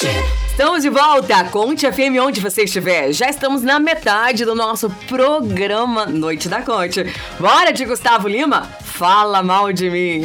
Estamos de volta, Conte FM onde você estiver. Já estamos na metade do nosso programa Noite da Conte. Bora de Gustavo Lima? Fala mal de mim.